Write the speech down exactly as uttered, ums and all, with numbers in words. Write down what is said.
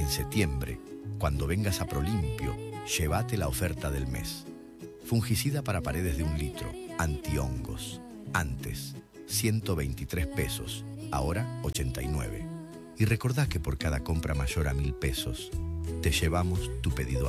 en septiembre, cuando vengas a Prolimpio, llévate la oferta del mes. Fungicida para paredes de un litro, antihongos. Antes, ciento veintitrés pesos, ahora ochenta y nueve. Y recordá que por cada compra mayor a mil pesos, te llevamos tu pedido